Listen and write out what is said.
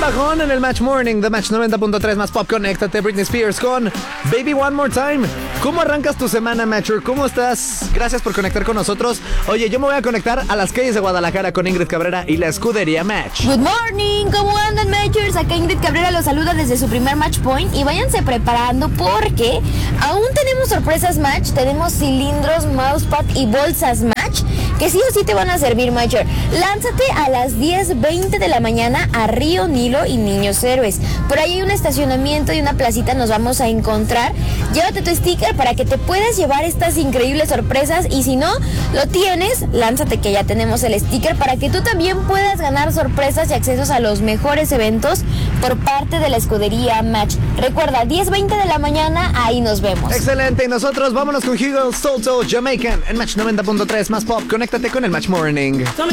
bajón en el Match Morning de Match 90.3 más Pop. Conéctate, Britney Spears con Baby One More Time. ¿Cómo arrancas tu semana, Matcher? ¿Cómo estás? Gracias por conectar con nosotros. Oye, yo me voy a conectar a las calles de Guadalajara con Ingrid Cabrera y la escudería Match. Good morning, ¿cómo andan, Matchers? Acá Ingrid Cabrera los saluda desde su primer Match Point y váyanse preparando porque aún tenemos sorpresas Match. Tenemos cilindros, mousepad y bolsas Match que sí o sí te van a servir, Matcher. Lánzate a las 10:20 de la mañana a Río Nilo y Niños Héroes. Por ahí hay un estacionamiento y una placita, nos vamos a encontrar. Llévate tu sticker para que te puedas llevar estas increíbles sorpresas y si no lo tienes, lánzate que ya tenemos el sticker para que tú también puedas ganar sorpresas y accesos a los mejores eventos por parte de la escudería Match. Recuerda, 10:20 de la mañana, ahí nos vemos. Excelente, y nosotros vámonos con Hugo Soto, Jamaican, en Match 90.3 más Pop. Conéctate con el Match Morning.